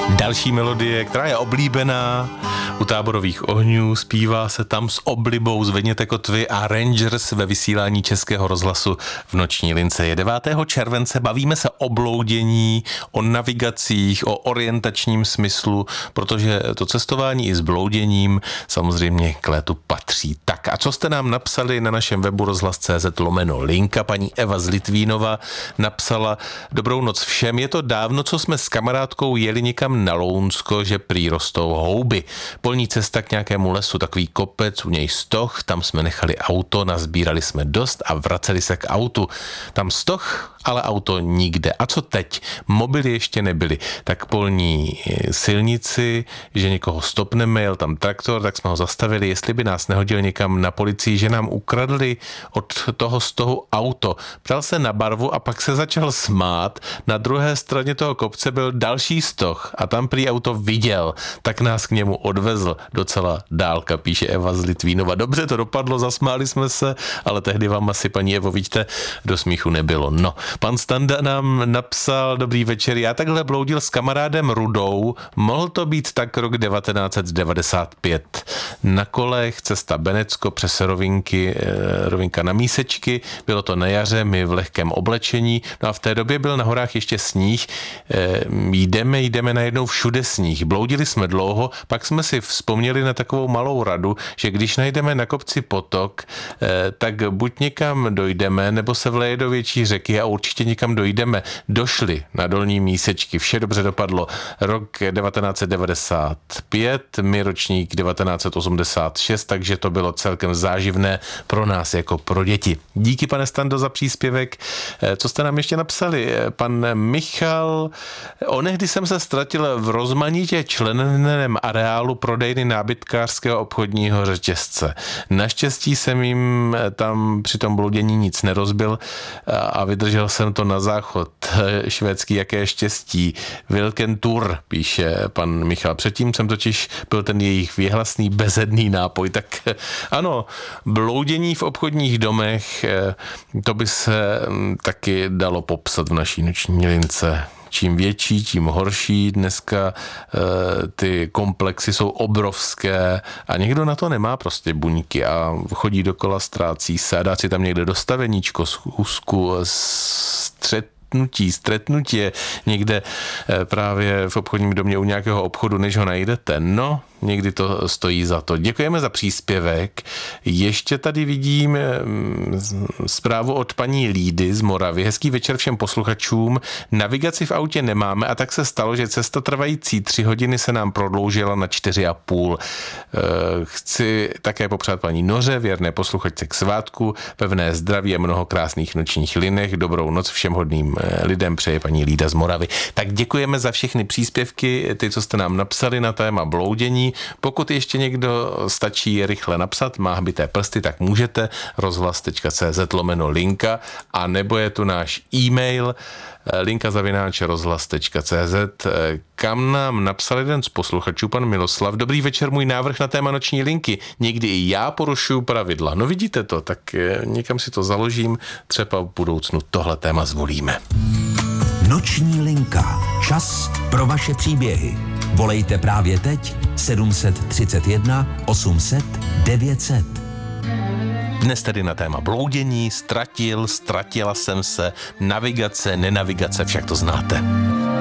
Další melodie, která je oblíbená u Táborových ohňů, zpívá se tam s oblibou Zvedněte kotvy a Rangers ve vysílání Českého rozhlasu v Noční lince. Je 9. července, bavíme se o bloudění, o navigacích, o orientačním smyslu, protože to cestování i s blouděním samozřejmě k létu patří. Tak a co jste nám napsali na našem webu rozhlas.cz/linka? Paní Eva z Litvínova napsala: Dobrou noc všem, je to dávno, co jsme s kamarádkou jeli někam na Lounsko, že prý rostou houby. Polní cesta k nějakému lesu, takový kopec, u něj stoh, tam jsme nechali auto, nazbírali jsme dost a vraceli se k autu. Tam stoh, ale auto nikde. A co teď? Mobily ještě nebyly. Tak polní silnici, že někoho stopneme, jel tam traktor, tak jsme ho zastavili, jestli by nás nehodil někam na policii, že nám ukradli od toho stohu auto. Ptal se na barvu a pak se začal smát. Na druhé straně toho kopce byl další stoh a tam prý auto viděl, tak nás k němu odvezl. Docela dálka, píše Eva z Litvínova. Dobře to dopadlo, zasmáli jsme se, ale tehdy vám asi, paní Evo, vidíte, do smíchu nebylo. No, pan Standa nám napsal: Dobrý večer, já takhle bloudil s kamarádem Rudou, mohl to být tak rok 1995. Na kolech, cesta Benecko přes rovinka na Mísečky, bylo to na jaře, my v lehkém oblečení, no a v té době byl na horách ještě sníh, jdeme najednou všude sníh, bloudili jsme dlouho, pak jsme si vzpomněli na takovou malou radu, že když najdeme na kopci potok, tak buď někam dojdeme, nebo se vleje do větší řeky a určitě někam dojdeme. Došli na Dolní Mísečky, vše dobře dopadlo. Rok 1995, my ročník 1986, takže to bylo celkem záživné pro nás jako pro děti. Díky, pane Stando, za příspěvek. Co jste nám ještě napsali? Pan Michal: Onehdy jsem se ztratil v rozmanitě členeném areálu prodejny nábytkářského obchodního řetězce. Naštěstí jsem jim tam při tom bloudění nic nerozbil a vydržel jsem to na záchod. Švédský, jaké štěstí. Wilkentur, píše pan Michal. Předtím jsem totiž byl ten jejich věhlasný bezedný nápoj. Tak ano, bloudění v obchodních domech, to by se taky dalo popsat v naší Noční lince. Čím větší, tím horší. Dneska ty komplexy jsou obrovské a někdo na to nemá prostě buňky a chodí dokola, ztrácí se a dá si tam někde dostaveníčko, schůzku, stretnutí někde právě v obchodním domě u nějakého obchodu, než ho najdete. No, někdy to stojí za to. Děkujeme za příspěvek. Ještě tady vidím zprávu od paní Lídy z Moravy. Hezký večer všem posluchačům. Navigaci v autě nemáme a tak se stalo, že cesta trvající 3 hodiny se nám prodloužila na 4,5. Chci také popřát paní Noře, věrné posluchačce, k svátku, pevné zdraví a mnoho krásných nočních linek. Dobrou noc všem hodným lidem přeje paní Lída z Moravy. Tak děkujeme za všechny příspěvky, ty, co jste nám napsali na téma bloudění. Pokud ještě někdo stačí rychle napsat, má hbité prsty, tak můžete rozhlas.cz/linka, a nebo je tu náš e-mail linka@rozhlas.cz, kam nám napsal jeden z posluchačů, pan Miloslav: Dobrý večer, můj návrh na téma Noční linky. Někdy i já porušuju pravidla. No vidíte to, tak někam si to založím, třeba v budoucnu tohle téma zvolíme. Noční linka. Čas pro vaše příběhy. Volejte právě teď 731 800 900. Dnes tedy na téma bloudění, ztratila jsem se, navigace, nenavigace, však to znáte.